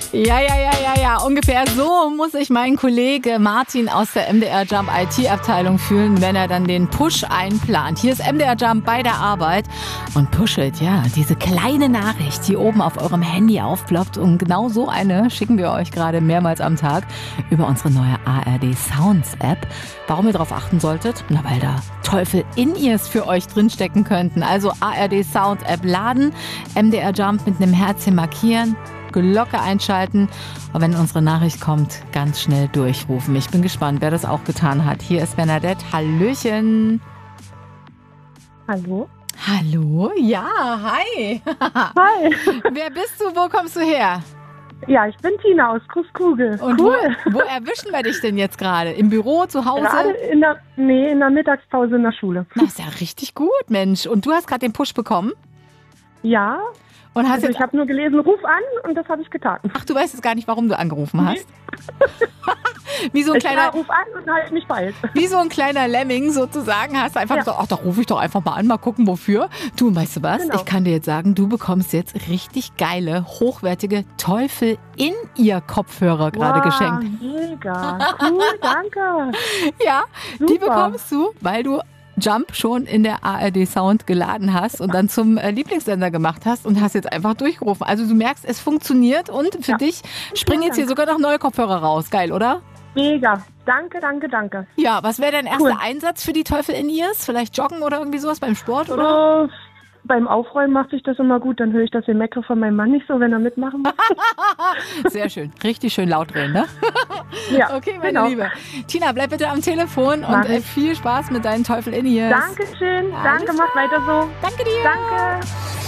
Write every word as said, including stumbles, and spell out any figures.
Ja, ja, ja, ja, ja. Ungefähr so muss sich mein Kollege Martin aus der M D R Jump I T-Abteilung fühlen, wenn er dann den Push einplant. Hier ist M D R Jump bei der Arbeit und pushet, ja, diese kleine Nachricht, die oben auf eurem Handy aufploppt. Und genau so eine schicken wir euch gerade mehrmals am Tag über unsere neue A R D Sounds App. Warum ihr darauf achten solltet? Na, weil da Teufel in ihrs für euch drinstecken könnten. Also A R D Sounds App laden, M D R Jump mit einem Herzchen markieren, Glocke einschalten und wenn unsere Nachricht kommt, ganz schnell durchrufen. Ich bin gespannt, wer das auch getan hat. Hier ist Bernadette. Hallöchen. Hallo. Hallo? Ja, hi. Hi. Wer bist du? Wo kommst du her? Ja, ich bin Tina aus Großkugel. Und cool. wo, wo erwischen wir dich denn jetzt gerade? Im Büro, zu Hause? Gerade in der, nee, in der Mittagspause in der Schule. Das ist ja richtig gut, Mensch. Und du hast gerade den Push bekommen? Ja. Und hast Also jetzt, ich habe nur gelesen, ruf an und das habe ich getan. ach, du weißt jetzt gar nicht, warum du angerufen hast? Wie so ein Ich kleiner, ja, ruf an und halt mich bald. wie so ein kleiner Lemming sozusagen, hast du einfach Ja. gesagt, ach, da rufe ich doch einfach mal an, mal gucken, wofür. Du, und weißt du was? Genau. Ich kann dir jetzt sagen, du bekommst jetzt richtig geile, hochwertige Teufel in ihr Kopfhörer gerade wow, geschenkt. Mega, cool, danke. Ja, die Super. bekommst du, weil du Jump schon in der A R D Sound geladen hast und dann zum äh, Lieblingssender gemacht hast und hast jetzt einfach durchgerufen. Also du merkst, es funktioniert und für Ja. dich springen jetzt hier sogar noch neue Kopfhörer raus. Geil, oder? Mega, danke, danke, danke. Ja, was wäre dein erster Cool. Einsatz für die Teufel in ihrs? Vielleicht joggen oder irgendwie sowas beim Sport, oder? Äh, beim Aufräumen macht sich das immer gut, dann höre ich das Gemecker von meinem Mann nicht so, wenn er mitmachen muss. Sehr schön. Richtig schön laut drehen, ne? Ja, Okay, meine genau. Liebe. Tina, bleib bitte am Telefon Mach und äh, ich. viel Spaß mit deinen Teufel in ihrs. Dankeschön, Alles danke, macht weiter so. Danke dir. Danke.